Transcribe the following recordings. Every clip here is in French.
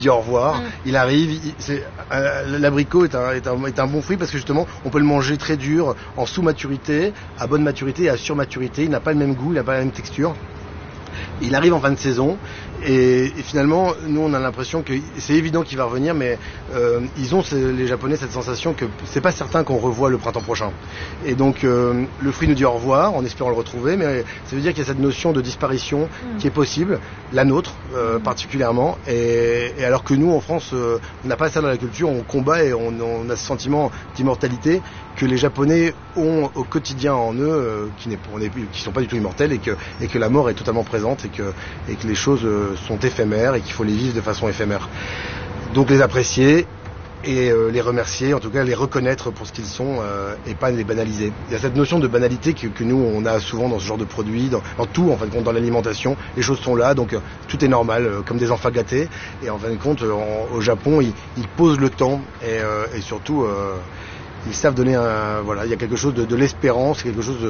dit au revoir, il arrive, l'abricot est un bon fruit parce que justement on peut le manger très dur, en sous-maturité, à bonne maturité et à sur-maturité, il n'a pas le même goût, il n'a pas la même texture. Il arrive en fin de saison et finalement nous on a l'impression que c'est évident qu'il va revenir, mais ils ont les Japonais cette sensation que c'est pas certain qu'on revoit le printemps prochain. Et donc le fruit nous dit au revoir en espérant le retrouver, mais ça veut dire qu'il y a cette notion de disparition qui est possible, la nôtre particulièrement, et alors que nous en France on n'a pas ça dans la culture, on combat et on a ce sentiment d'immortalité que les Japonais ont au quotidien en eux, qui sont pas du tout immortels, et que la mort est totalement présente, et que les choses sont éphémères et qu'il faut les vivre de façon éphémère. Donc les apprécier et les remercier, en tout cas les reconnaître pour ce qu'ils sont et pas les banaliser. Il y a cette notion de banalité que nous on a souvent dans ce genre de produits, dans tout en fin de compte, dans l'alimentation, les choses sont là, donc tout est normal, comme des enfants gâtés, et en fin de compte au Japon ils posent le temps et surtout ils savent donner il y a quelque chose de l'espérance, quelque chose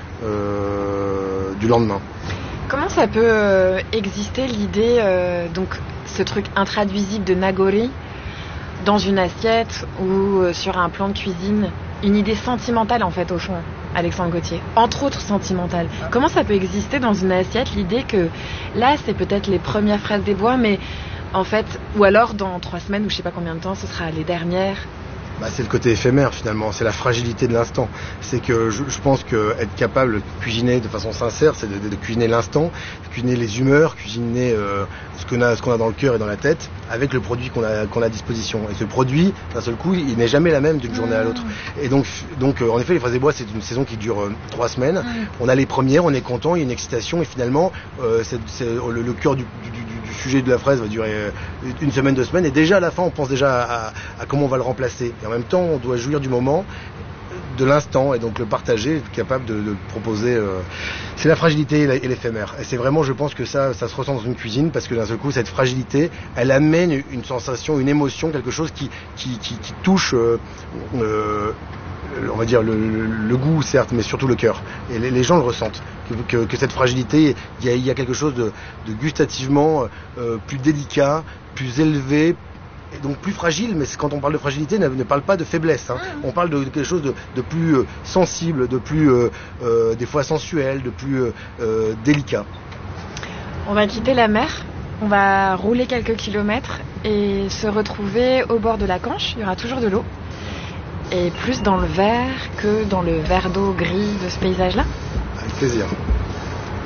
du lendemain. Comment ça peut exister l'idée, donc ce truc intraduisible de nagori dans une assiette ou sur un plan de cuisine, une idée sentimentale en fait au fond, Alexandre Gauthier, entre autres sentimentale. Comment ça peut exister dans une assiette l'idée que là c'est peut-être les premières fraises des bois, mais en fait, ou alors dans 3 semaines ou je sais pas combien de temps, ce sera les dernières. C'est le côté éphémère finalement, c'est la fragilité de l'instant. C'est que je pense que être capable de cuisiner de façon sincère, c'est de cuisiner l'instant, cuisiner les humeurs, cuisiner ce qu'on a dans le cœur et dans la tête, avec le produit qu'on a à disposition. Et ce produit, d'un seul coup, il n'est jamais la même d'une journée à l'autre. Et donc en effet, les fraises des bois, c'est une saison qui dure 3 semaines. On a les premières, on est content, il y a une excitation, et finalement, le cœur du sujet de la fraise va durer 1 semaine, 2 semaines, et déjà à la fin on pense déjà à comment on va le remplacer, et en même temps on doit jouir du moment, de l'instant, et donc le partager, être capable de le proposer. C'est la fragilité et l'éphémère, et c'est vraiment, je pense que ça se ressent dans une cuisine, parce que d'un seul coup cette fragilité elle amène une sensation, une émotion, quelque chose qui touche on va dire le goût certes, mais surtout le cœur, et les gens le ressentent, que cette fragilité, il y a quelque chose de gustativement plus délicat, plus élevé, et donc plus fragile. Mais quand on parle de fragilité, ne parle pas de faiblesse, on parle de quelque chose de plus sensible, de plus des fois sensuel, de plus délicat. On va quitter la mer, on va rouler quelques kilomètres et se retrouver au bord de la Canche. Il y aura toujours de l'eau, et plus dans le vert que dans le verre d'eau gris de ce paysage-là. Avec plaisir.